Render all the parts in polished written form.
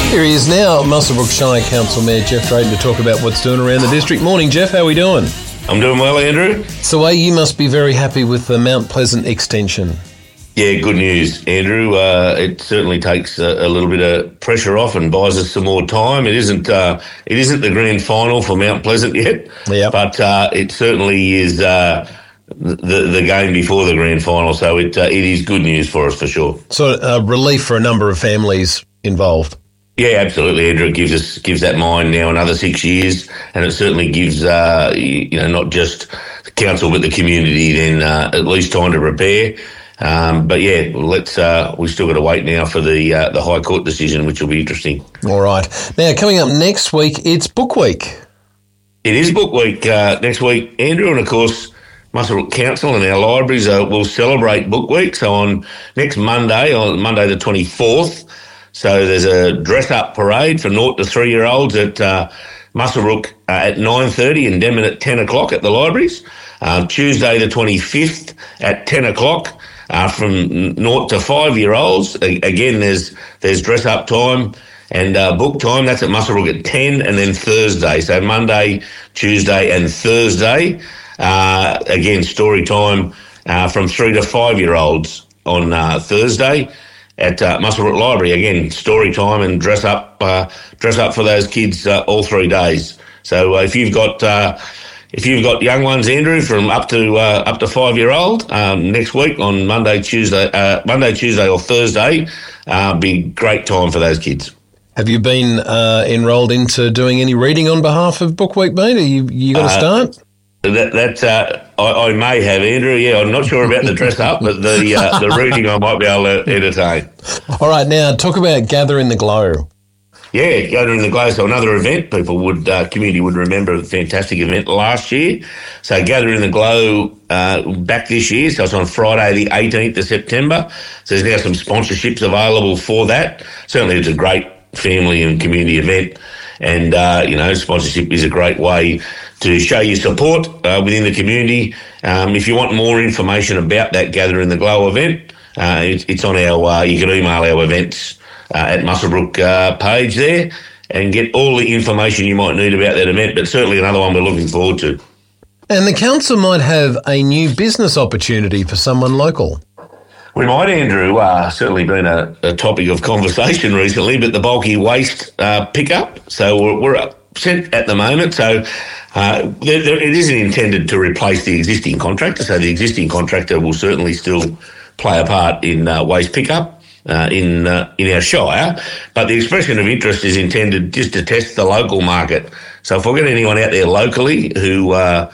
Here he is now, Muswellbrook Shire Council Mayor Jeff Drayton, to talk about what's doing around the district. Morning, Jeff. How are we doing? I'm doing well, Andrew. So, you must be very happy with the Mount Pleasant extension. Yeah, good news, Andrew. It certainly takes a little bit of pressure off and buys us some more time. It isn't the grand final for Mount Pleasant yet, but it certainly is the game before the grand final. So it is good news for us for sure. So relief for a number of families involved. Yeah, absolutely, Andrew. It gives that mine now another 6 years, and it certainly gives not just the council but the community then at least time to prepare. But yeah, we've still got to wait now for the High Court decision, which will be interesting. All right. Now, coming up next week, it's Book Week. It is Book Week next week, Andrew, and of course, Muswellbrook Council and our libraries will celebrate Book Week. So on next Monday, the 24th, so there's a dress-up parade for 0 to 3-year-olds at Muswellbrook at 9:30 and Denman at 10 o'clock at the libraries. Tuesday the 25th at 10 o'clock. From 0 to 5-year-olds, again, there's dress-up time and book time. That's at Muswellbrook at 10, and then Thursday. So Monday, Tuesday and Thursday, again, story time from 3 to 5-year-olds on Thursday at Muswellbrook Library. Again, story time and dress up for those kids all 3 days. So if you've got young ones, Andrew, from up to 5-year-old, next week on Monday, Tuesday or Thursday, be great time for those kids. Have you been enrolled into doing any reading on behalf of Book Week, mate? Are you got to start? I may have, Andrew. Yeah, I'm not sure about the dress up, but the reading I might be able to entertain. All right, now talk about Gather in the Glow. Yeah, Gather in the Glow. So another event, community would remember a fantastic event last year. So Gather in the Glow back this year. So it's on Friday the 18th of September. So there's now some sponsorships available for that. Certainly it's a great family and community event. And, sponsorship is a great way to show your support within the community. If you want more information about that Gather in the Glow event, it's on you can email our events at Muswellbrook page there and get all the information you might need about that event, but certainly another one we're looking forward to. And the council might have a new business opportunity for someone local. We might, Andrew. Certainly been a topic of conversation recently, but the bulky waste pickup. So we're upset at the moment. So it isn't intended to replace the existing contractor. So the existing contractor will certainly still play a part in waste pickup in our shire. But the expression of interest is intended just to test the local market. So if we've got anyone out there locally who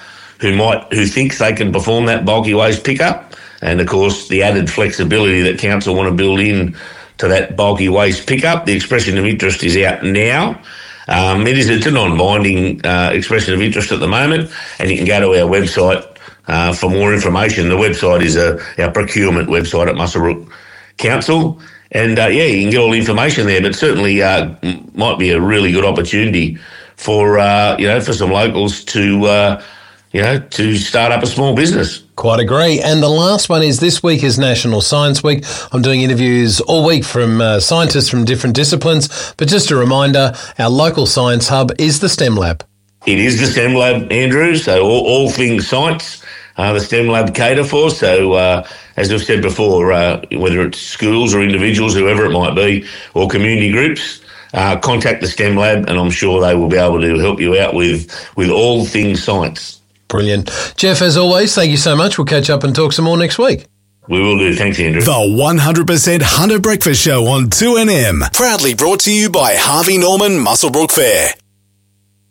thinks they can perform that bulky waste pickup, and of course the added flexibility that council want to build in to that bulky waste pickup, the expression of interest is out now. It's a non-binding expression of interest at the moment, and you can go to our website for more information. The website is our procurement website at Muswellbrook Council, and you can get all the information there. But certainly might be a really good opportunity for some locals to start up a small business. Quite agree. And the last one is this week is National Science Week. I'm doing interviews all week from scientists from different disciplines. But just a reminder, our local science hub is the STEM Lab. It is the STEM Lab, Andrew. So all things science, the STEM Lab cater for. So as I've said before, whether it's schools or individuals, whoever it might be, or community groups, contact the STEM Lab, and I'm sure they will be able to help you out with all things science. Brilliant. Jeff, as always, thank you so much. We'll catch up and talk some more next week. We will do. Thanks, Andrew. The 100% Hunter Breakfast Show on 2NM. Proudly brought to you by Harvey Norman Muswellbrook Fair.